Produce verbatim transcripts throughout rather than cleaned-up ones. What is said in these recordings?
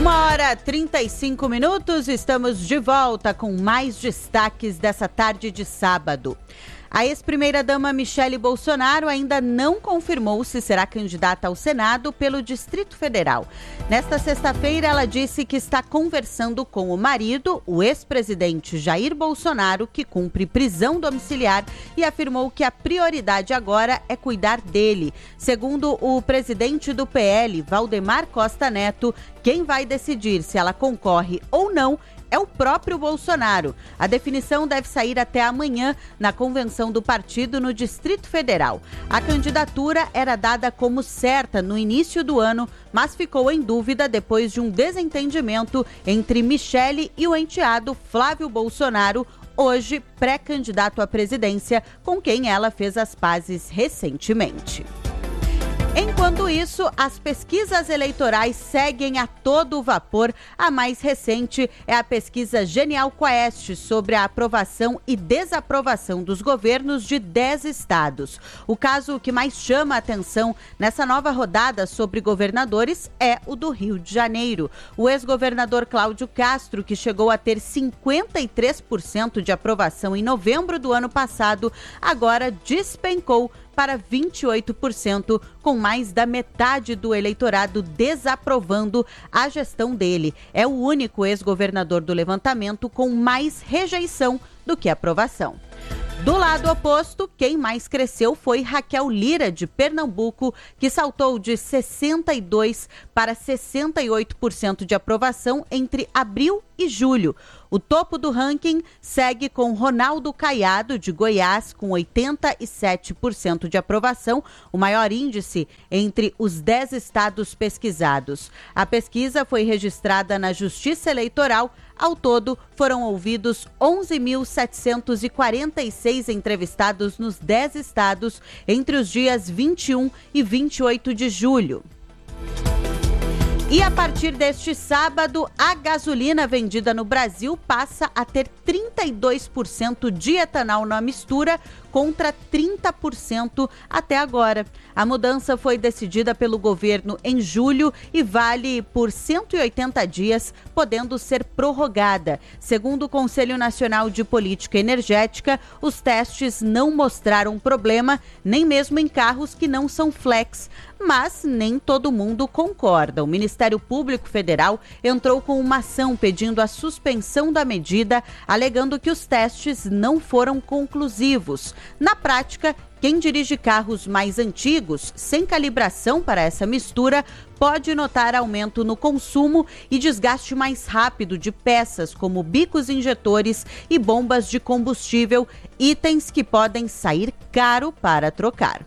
Uma hora e trinta e cinco minutos, estamos de volta com mais destaques dessa tarde de sábado. A ex-primeira-dama Michele Bolsonaro ainda não confirmou se será candidata ao Senado pelo Distrito Federal. Nesta sexta-feira, ela disse que está conversando com o marido, o ex-presidente Jair Bolsonaro, que cumpre prisão domiciliar, e afirmou que a prioridade agora é cuidar dele. Segundo o presidente do P L, Valdemar Costa Neto, quem vai decidir se ela concorre ou não é o próprio Bolsonaro. A definição deve sair até amanhã na convenção do partido no Distrito Federal. A candidatura era dada como certa no início do ano, mas ficou em dúvida depois de um desentendimento entre Michele e o enteado Flávio Bolsonaro, hoje pré-candidato à presidência, com quem ela fez as pazes recentemente. Enquanto isso, as pesquisas eleitorais seguem a todo vapor. A mais recente é a pesquisa Genial Quest sobre a aprovação e desaprovação dos governos de dez estados. O caso que mais chama a atenção nessa nova rodada sobre governadores é o do Rio de Janeiro. O ex-governador Cláudio Castro, que chegou a ter cinquenta e três por cento de aprovação em novembro do ano passado, agora despencou para vinte e oito por cento, com mais da metade do eleitorado desaprovando a gestão dele. É o único ex-governador do levantamento com mais rejeição do que aprovação. Do lado oposto, quem mais cresceu foi Raquel Lira, de Pernambuco, que saltou de sessenta e dois por cento para sessenta e oito por cento de aprovação entre abril e julho. O topo do ranking segue com Ronaldo Caiado, de Goiás, com oitenta e sete por cento de aprovação, o maior índice entre os dez estados pesquisados. A pesquisa foi registrada na Justiça Eleitoral. Ao todo, foram ouvidos onze mil setecentos e quarenta e seis entrevistados nos dez estados entre os dias vinte e um e vinte e oito de julho. E a partir deste sábado, a gasolina vendida no Brasil passa a ter trinta e dois por cento de etanol na mistura, contra trinta por cento até agora. A mudança foi decidida pelo governo em julho e vale por cento e oitenta dias, podendo ser prorrogada. Segundo o Conselho Nacional de Política Energética, os testes não mostraram problema, nem mesmo em carros que não são flex. Mas nem todo mundo concorda. O Ministério Público Federal entrou com uma ação pedindo a suspensão da medida, alegando que os testes não foram conclusivos. Na prática, quem dirige carros mais antigos, sem calibração para essa mistura, pode notar aumento no consumo e desgaste mais rápido de peças como bicos injetores e bombas de combustível, itens que podem sair caro para trocar.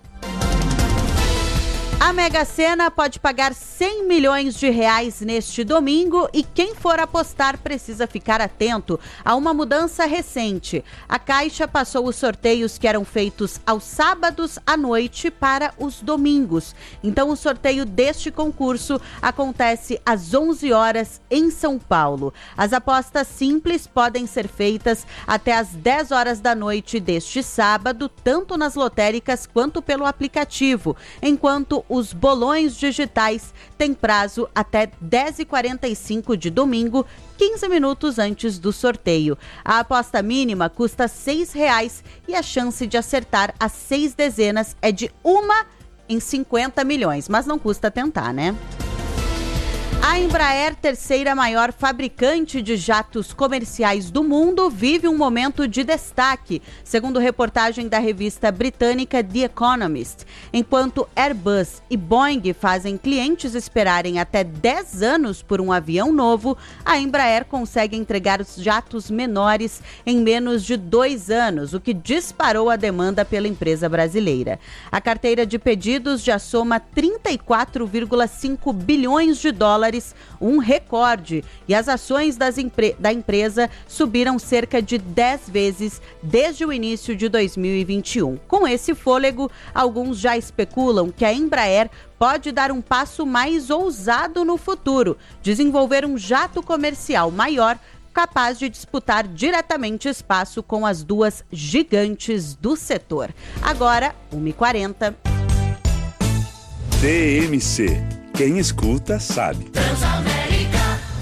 A Mega Sena pode pagar cem milhões de reais neste domingo e quem for apostar precisa ficar atento a uma mudança recente. A Caixa passou os sorteios que eram feitos aos sábados à noite para os domingos. Então o sorteio deste concurso acontece às onze horas em São Paulo. As apostas simples podem ser feitas até às dez horas da noite deste sábado, tanto nas lotéricas quanto pelo aplicativo, enquanto os bolões digitais têm prazo até dez e quarenta e cinco de domingo, quinze minutos antes do sorteio. A aposta mínima custa seis reais e a chance de acertar as seis dezenas é de uma em cinquenta milhões, mas não custa tentar, né? A Embraer, terceira maior fabricante de jatos comerciais do mundo, vive um momento de destaque, segundo reportagem da revista britânica The Economist. Enquanto Airbus e Boeing fazem clientes esperarem até dez anos por um avião novo, a Embraer consegue entregar os jatos menores em menos de dois anos, o que disparou a demanda pela empresa brasileira. A carteira de pedidos já soma trinta e quatro vírgula cinco bilhões de dólares, um recorde, e as ações das empre- da empresa subiram cerca de dez vezes desde o início de dois mil e vinte e um. Com esse fôlego, alguns já especulam que a Embraer pode dar um passo mais ousado no futuro, desenvolver um jato comercial maior, capaz de disputar diretamente espaço com as duas gigantes do setor. Agora, uma e quarenta. D M C. Quem escuta, sabe. Transamérica.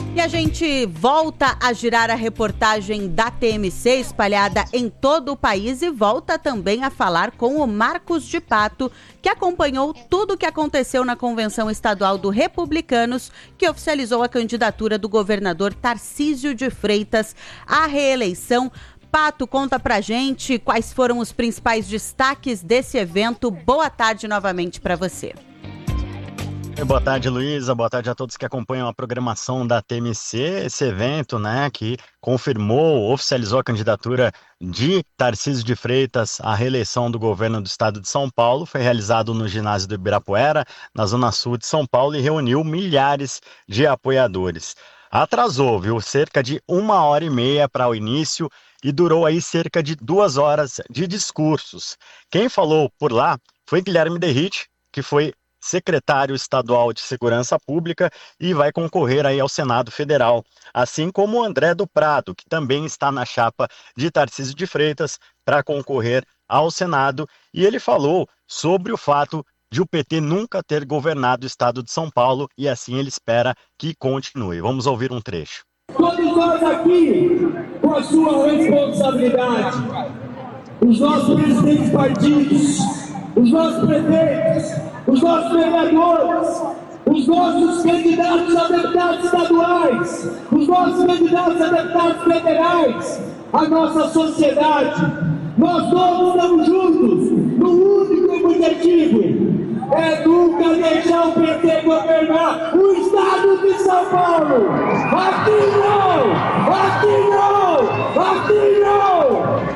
E a gente volta a girar a reportagem da T M C espalhada em todo o país e volta também a falar com o Marcos de Pato, que acompanhou tudo o que aconteceu na Convenção Estadual do Republicanos, que oficializou a candidatura do governador Tarcísio de Freitas à reeleição. Pato, conta pra gente quais foram os principais destaques desse evento. Boa tarde novamente para você. Boa tarde, Luísa. Boa tarde a todos que acompanham a programação da T M C. Esse evento, né, que confirmou, oficializou a candidatura de Tarcísio de Freitas à reeleição do governo do estado de São Paulo, foi realizado no ginásio do Ibirapuera, na zona sul de São Paulo, e reuniu milhares de apoiadores. Atrasou, viu? Cerca de uma hora e meia para o início e durou aí cerca de duas horas de discursos. Quem falou por lá foi Guilherme Derrite, que foi secretário estadual de Segurança Pública e vai concorrer aí ao Senado Federal, assim como André do Prado, que também está na chapa de Tarcísio de Freitas para concorrer ao Senado, e ele falou sobre o fato de o P T nunca ter governado o estado de São Paulo e assim ele espera que continue. Vamos ouvir um trecho. Todos nós aqui, com a sua responsabilidade, os nossos presidentes de partidos, os nossos prefeitos, os nossos vereadores, os nossos candidatos a deputados estaduais, os nossos candidatos a deputados federais, a nossa sociedade, nós todos estamos juntos no único objetivo, é nunca deixar o P T governar o estado de São Paulo. Aqui não! Aqui não! Aqui não!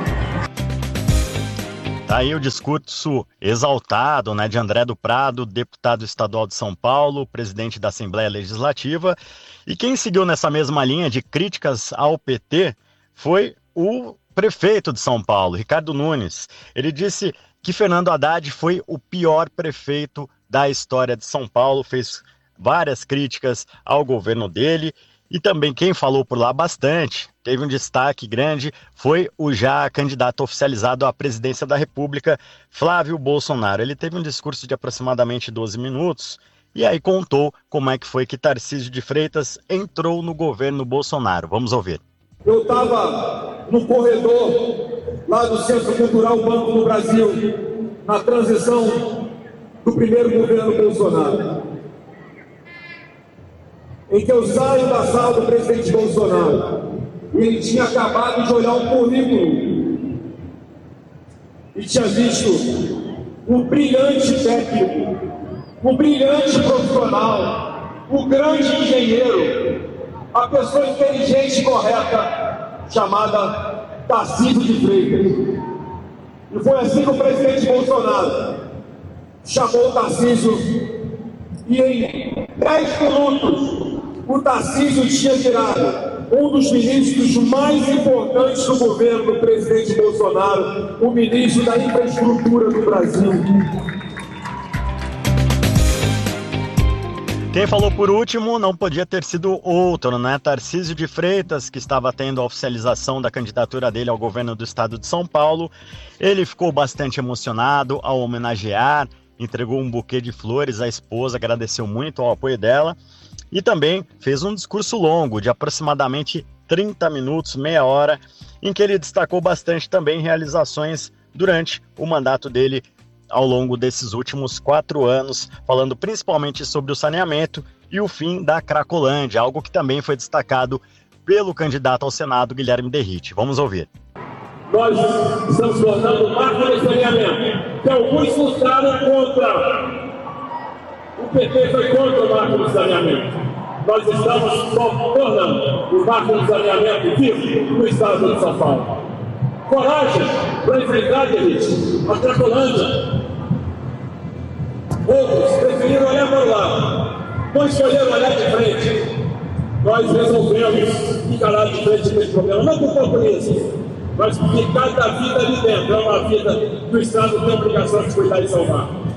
Tá aí o discurso exaltado, né, de André do Prado, deputado estadual de São Paulo, presidente da Assembleia Legislativa. E quem seguiu nessa mesma linha de críticas ao P T foi o prefeito de São Paulo, Ricardo Nunes. Ele disse que Fernando Haddad foi o pior prefeito da história de São Paulo, fez várias críticas ao governo dele. E também quem falou por lá bastante, teve um destaque grande, foi o já candidato oficializado à presidência da República, Flávio Bolsonaro. Ele teve um discurso de aproximadamente doze minutos e aí contou como é que foi que Tarcísio de Freitas entrou no governo Bolsonaro. Vamos ouvir. Eu estava no corredor lá do Centro Cultural Banco do Brasil, na transição do primeiro governo Bolsonaro, em que eu saio da sala do presidente Bolsonaro, e ele tinha acabado de olhar um currículo e tinha visto um brilhante técnico, um brilhante profissional, um grande engenheiro, a pessoa inteligente e correta, chamada Tarcísio de Freitas. E foi assim que o presidente Bolsonaro chamou o Tarcísio, e em dez minutos o Tarcísio tinha virado um dos ministros mais importantes do governo do presidente Bolsonaro, o ministro da Infraestrutura do Brasil. Quem falou por último não podia ter sido outro, né? Tarcísio de Freitas, que estava tendo a oficialização da candidatura dele ao governo do estado de São Paulo. Ele ficou bastante emocionado ao homenagear, entregou um buquê de flores à esposa, agradeceu muito ao apoio dela e também fez um discurso longo, de aproximadamente trinta minutos, meia hora, em que ele destacou bastante também realizações durante o mandato dele ao longo desses últimos quatro anos, falando principalmente sobre o saneamento e o fim da Cracolândia, algo que também foi destacado pelo candidato ao Senado, Guilherme Derrite. Vamos ouvir. Nós estamos tornando marco de saneamento, que alguns lutaram contra. O P T foi contra o marco de saneamento. Nós estamos tornando o marco de saneamento vivo no estado de São Paulo. Coragem para enfrentar, Derrite, a Cracolândia. Outros preferiram olhar para lá, não escolheram olhar de frente. Nós resolvemos encarar de frente com esse problema, não por populismo, mas porque cada vida ali dentro é uma vida que o Estado tem a obrigação de cuidar e salvar.